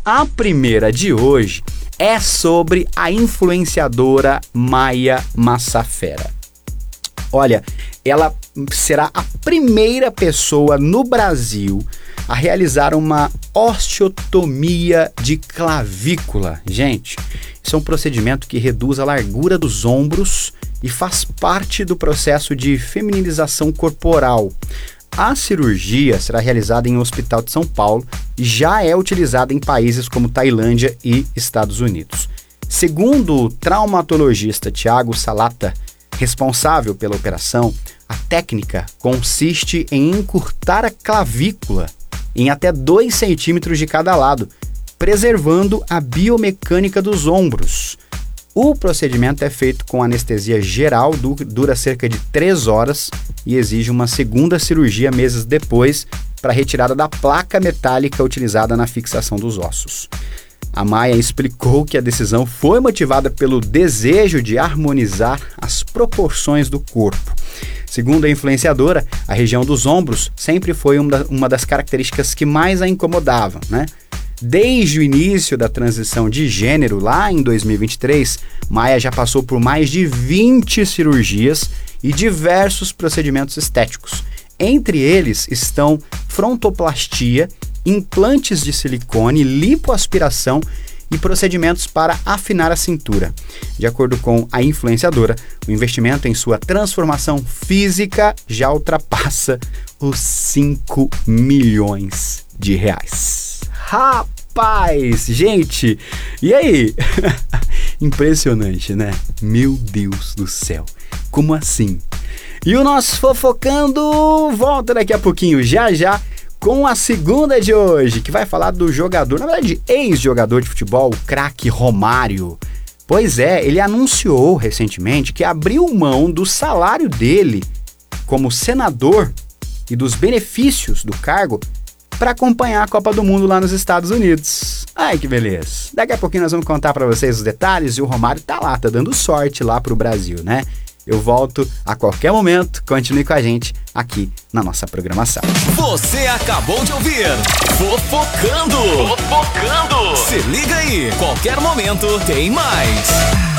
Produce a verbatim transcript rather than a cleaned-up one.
A primeira de hoje é sobre a influenciadora Maia Massafera. Olha, ela será a primeira pessoa no Brasil a realizar uma osteotomia de clavícula. Gente, isso é um procedimento que reduz a largura dos ombros e faz parte do processo de femininização corporal. A cirurgia será realizada em um hospital de São Paulo e já é utilizada em países como Tailândia e Estados Unidos. Segundo o traumatologista Thiago Salata, responsável pela operação, a técnica consiste em encurtar a clavícula em até dois centímetros de cada lado, preservando a biomecânica dos ombros. O procedimento é feito com anestesia geral, dura cerca de três horas e exige uma segunda cirurgia meses depois para a retirada da placa metálica utilizada na fixação dos ossos. A Maia explicou que a decisão foi motivada pelo desejo de harmonizar as proporções do corpo. Segundo a influenciadora, a região dos ombros sempre foi uma das características que mais a incomodavam, né? Desde o início da transição de gênero, lá em dois mil e vinte e três, Maia já passou por mais de vinte cirurgias e diversos procedimentos estéticos. Entre eles estão frontoplastia, implantes de silicone, lipoaspiração e procedimentos para afinar a cintura. De acordo com a influenciadora, o investimento em sua transformação física já ultrapassa os cinco milhões de reais. Rapaz, gente, e aí? Impressionante, né? Meu Deus do céu, como assim? E o nosso Fofocando volta daqui a pouquinho, já já, com a segunda de hoje, que vai falar do jogador, na verdade, ex-jogador de futebol, o craque Romário. Pois é, ele anunciou recentemente que abriu mão do salário dele como senador e dos benefícios do cargo para acompanhar a Copa do Mundo lá nos Estados Unidos. Ai, que beleza. Daqui a pouquinho nós vamos contar para vocês os detalhes e o Romário tá lá, tá dando sorte lá pro Brasil, né? Eu volto a qualquer momento, continue com a gente aqui na nossa programação. Você acabou de ouvir Fofocando. Fofocando. Se liga aí, qualquer momento tem mais.